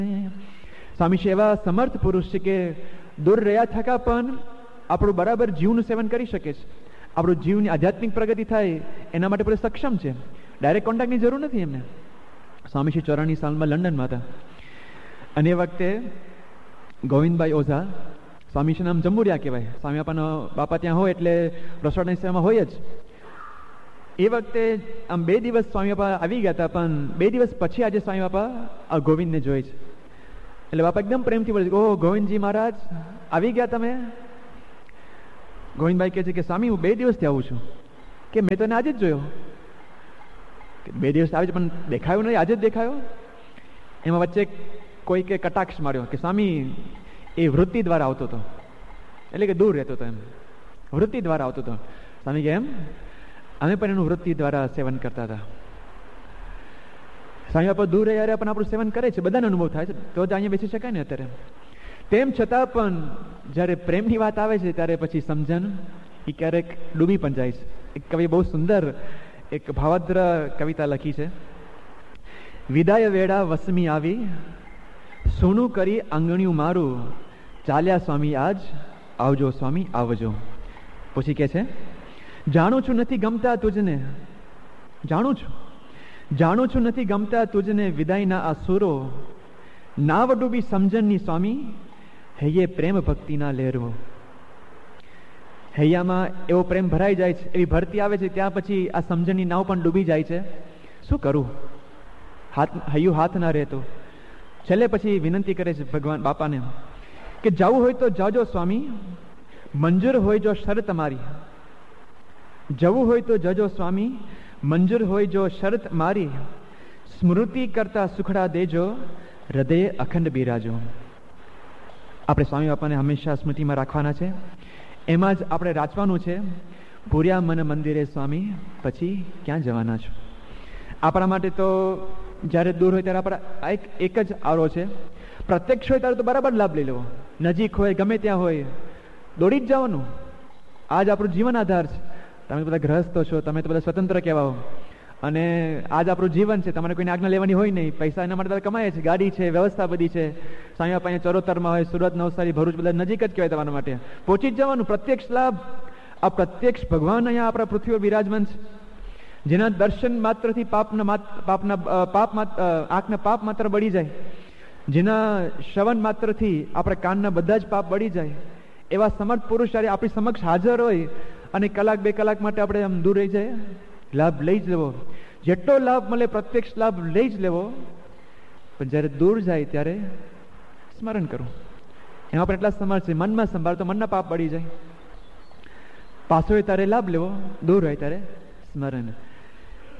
સ્વામી શ્રી એવા સમર્થ પુરુષ છે કે દૂર રહ્યા થકા પણ આપણું બરાબર જીવનું સેવન કરી શકે છે. આપણું જીવની આધ્યાત્મિક પ્રગતિ થાય એના માટે બધું સક્ષમ છે. ડાયરેક્ટ કોન્ટેક્ટની જરૂર નથી એમને. સ્વામી શ્રી 84 સાલમાં લંડનમાં હતા અને એ વખતે ગોવિંદભાઈ ઓઝા, સ્વામી શ્રી નામ જંબુરિયા કહેવાય, સ્વામી બાપા ત્યાં હોય એટલે રસોડાની સેવામાં હોય જ. એ વખતે આમ 2 દિવસ સ્વામી બાપા આવી ગયા હતા, પણ 2 દિવસ પછી આજે સ્વામી બાપા આ ગોવિંદને જોઈ છે. એટલે બાપા એકદમ પ્રેમથી બોલે છે, ઓહ ગોવિંદજી મહારાજ આવી ગયા તમે? ગોવિંદભાઈ કહે છે કે સ્વામી હું 2 દિવસથી આવું છું. કે મેં તો એને આજે જ જોયો. 2 દિવસ આવે છે પણ દેખાયો નહીં, આજે જ દેખાયો. એમાં વચ્ચે કોઈકે કટાક્ષ માર્યો કે સ્વામી એ વૃત્તિ દ્વારા આવતો હતો, એટલે કે દૂર રહેતો હતો, એમ વૃત્તિ દ્વારા આવતો હતો. સ્વામી કે એમ અમે પણ એનું વૃત્તિ દ્વારા સેવન કરતા હતા. સ્વામી બાપા દૂર રહ્યા પણ આપણું સેવન કરે છે, બધાને અનુભવ થાય છે, તો જ અહીંયા બેસી શકાય ને અત્યારે. તેમ છતાં પણ જ્યારે પ્રેમની વાત આવે છે ત્યારે પછી સમજણ એ ક્યારેક ડૂબી પણ જાય છે. એક કવિ બહુ સુંદર એક ભાવાદ્ર કવિતા લખી છે. વિદાય વેળા વસમી આવી, સોનું કરી આંગણિયું મારું, ચાલ્યા સ્વામી આજ, આવજો સ્વામી આવજો. પછી કે છે, જાણું છું નથી ગમતા તુજને, જાણું છું નથી ગમતા તુજને, વિદાયના આ સુરો, નાવ ડૂબી સમજણની સ્વામી, હૈયે પ્રેમ ભક્તિના લહેરો. હૈયામાં એવો પ્રેમ ભરાઈ જાય છે, એવી ભરતી આવે છે, ત્યાં પછી આ સમજણની નાવ પણ ડૂબી જાય છે. શું કરું? હૈયું હાથ ના રહેતો. છેલ્લે પછી વિનંતી કરે છે ભગવાન બાપાને કે જવું હોય તો જાજો સ્વામી, મંજૂર હોય જો શરત મારી. જવું હોય તો જજો સ્વામી, મંજૂર હોય જો શરત મારી. સ્મૃતિ કરતા સુખડા દેજો, હૃદય અખંડ બિરાજો. આપણે સ્વામી બાપાને હંમેશા સ્મૃતિમાં રાખવાના છે, એમાં જ આપણે રાચવાનું છે. પૂર્યા મન મંદિરે સ્વામી, પછી ક્યાં જવાના છો? આપણા માટે તો જ્યારે દૂર હોય ત્યારે આપણા એક જ આરો છે. પ્રત્યક્ષ હોય ત્યારે તો બરાબર લાભ લઈ લેવો, નજીક હોય ગમે ત્યાં હોય દોડી જ જવાનું. આજ આપણું જીવન આધાર છે. તમે બધા ગ્રહસ્થો છો, તમે તો બધા સ્વતંત્ર કહેવાઓ, અને આજ આપણું જીવન છે. તમારે કોઈને આજ્ઞા લેવાની હોય નહીં. પૈસા એના માટે કમાય છે, ગાડી છે, વ્યવસ્થા બધી છે. સ્વામી બાપા અહીંયા ચરોતરમાં હોય, સુરત, નવસારી, ભરૂચ બધા નજીક જ કહેવાય તમારા માટે. પહોંચી જ જવાનું. પ્રત્યક્ષ લાભ. આ પ્રત્યક્ષ ભગવાન અહીંયા આપણા પૃથ્વી પર બિરાજમાન છે, જેના દર્શન માત્રથી આંખના પાપ માત્ર બળી જાય, જેના શ્રવણ માત્રથી આપણા કાનના બધા જ પાપ બળી જાય. એવા સમર્થ પુરુષ જ્યારે આપણી સમક્ષ હાજર હોય અને 1-2 કલાક માટે આપણે આમ દૂર રહી જાય, લાભ લઈ જ લેવો. જેટલો લાભ મળે પ્રત્યક્ષ લાભ લઈ જ લેવો. પણ જ્યારે દૂર જાય ત્યારે સ્મરણ કરવું. એમાં પણ એટલા સમર્થ છે, મનમાં સંભાળ તો મનના પાપ બળી જાય. પાછો હોય ત્યારે લાભ લેવો, દૂર હોય ત્યારે સ્મરણ.